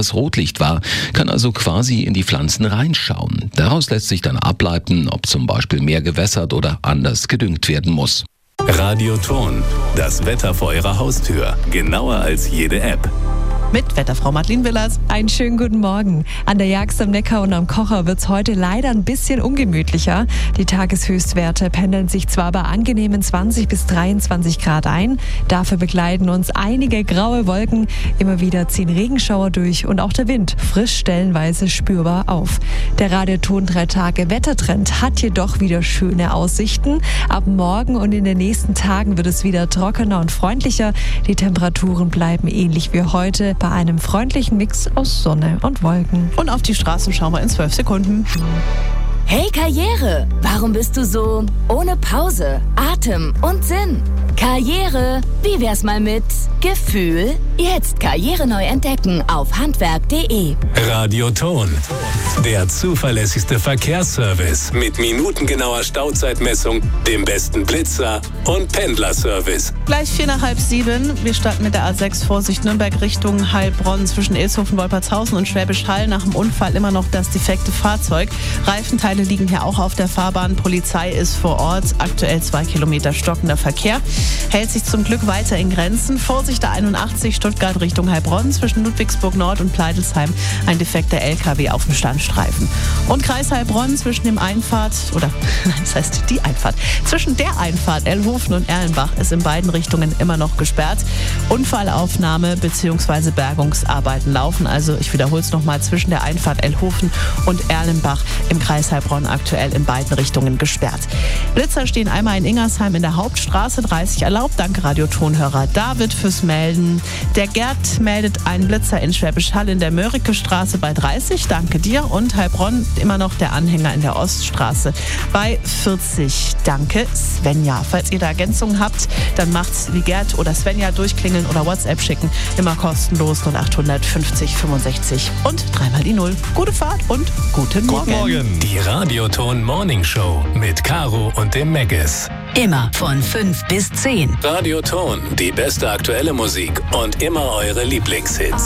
klares Rotlicht war, kann also quasi in die Pflanzen reinschauen. Daraus lässt sich dann ableiten, ob zum Beispiel mehr gewässert oder anders gedüngt werden muss. Radioton, das Wetter vor Ihrer Haustür. Genauer als jede App. Mit Wetterfrau Madeleine Willers. Einen schönen guten Morgen. An der Jagst am Neckar und am Kocher wird es heute leider ein bisschen ungemütlicher. Die Tageshöchstwerte pendeln sich zwar bei angenehmen 20 bis 23 Grad ein, dafür begleiten uns einige graue Wolken. Immer wieder ziehen Regenschauer durch und auch der Wind frischt stellenweise spürbar auf. Der Radioton 3 Tage Wettertrend hat jedoch wieder schöne Aussichten. Ab morgen und in den nächsten Tagen wird es wieder trockener und freundlicher. Die Temperaturen bleiben ähnlich wie heute, bei einem freundlichen Mix aus Sonne und Wolken. Und auf die Straßen schauen wir in 12 Sekunden. Hey Karriere, warum bist du so ohne Pause, Atem und Sinn? Karriere, wie wär's mal mit Gefühl? Jetzt Karriere neu entdecken auf handwerk.de. Radioton, der zuverlässigste Verkehrsservice mit minutengenauer Stauzeitmessung, dem besten Blitzer und Pendlerservice. Gleich 6:45. Wir starten mit der A6 Vorsicht Nürnberg Richtung Heilbronn zwischen Ilshofen, Wolpertshausen und Schwäbisch Hall. Nach dem Unfall immer noch das defekte Fahrzeug. Reifenteile liegen hier auch auf der Fahrbahn. Polizei ist vor Ort. Aktuell 2 Kilometer stockender Verkehr. Hält sich zum Glück weiter in Grenzen. Vorsicht der 81 Stuttgart Richtung Heilbronn zwischen Ludwigsburg Nord und Pleidelsheim. Ein defekter LKW auf dem Standstreifen. Und Kreis Heilbronn zwischen dem Einfahrt, die Einfahrt. Zwischen der Einfahrt Ellhofen und Erlenbach ist in beiden Richtungen immer noch gesperrt. Unfallaufnahme bzw. Bergungsarbeiten laufen. Also ich wiederhole es nochmal, zwischen der Einfahrt Ellhofen und Erlenbach im Kreis Heilbronn aktuell in beiden Richtungen gesperrt. Blitzer stehen einmal in Ingersheim in der Hauptstraße, 30 erlaubt. Danke Radiotonhörer David fürs Melden. Der Gerd meldet einen Blitzer in Schwäbisch Hall in der Mörike Straße bei 30. Danke dir. Und Heilbronn immer noch der Anhänger in der Oststraße bei 40. Danke Svenja. Falls ihr da Ergänzungen habt, dann macht's wie Gerd oder Svenja, durchklingeln oder WhatsApp schicken. Immer kostenlos 0800 50 65 und 3 die 0. Gute Fahrt und guten Morgen. Die Radioton Morning Show mit Caro und dem Meggis. Immer von 5 bis 10. Radioton, die beste aktuelle Musik und immer eure Lieblingshits.